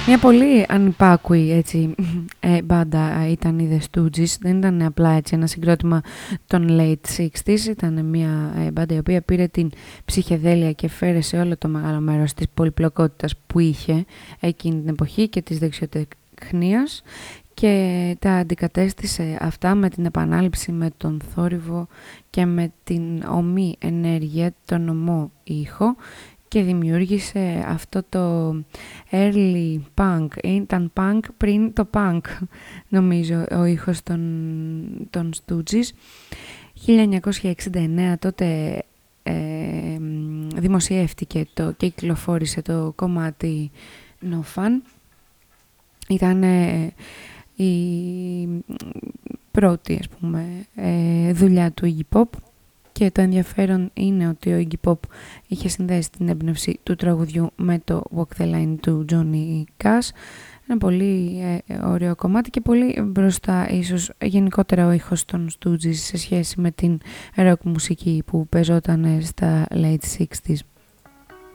Μια πολύ ανυπάκουη έτσι, μπάντα ήταν οι The Stooges. Δεν ήταν απλά έτσι ένα συγκρότημα των late 60s. Ήταν μια μπάντα η οποία πήρε την ψυχεδέλεια και φέρε σε όλο το μεγάλο μέρος της πολυπλοκότητας που είχε εκείνη την εποχή και της δεξιοτεχνίας και τα αντικατέστησε αυτά με την επανάληψη, με τον θόρυβο και με την ομή ενέργεια, τον ομό ήχο και δημιούργησε αυτό το early punk. Ήταν punk πριν το punk, νομίζω, ο ήχος των Stooges. 1969 τότε δημοσιεύτηκε και κυκλοφόρησε το κομμάτι No Fun. Ήταν η πρώτη, ας πούμε, δουλειά του Iggy Pop. Και το ενδιαφέρον είναι ότι ο Iggy Pop είχε συνδέσει την έμπνευση του τραγουδιού με το Walk the Line του Johnny Cash. Ένα πολύ ωραίο κομμάτι και πολύ μπροστά ίσως γενικότερα ο ήχος των Stooges σε σχέση με την rock μουσική που παίζονταν στα late 60s.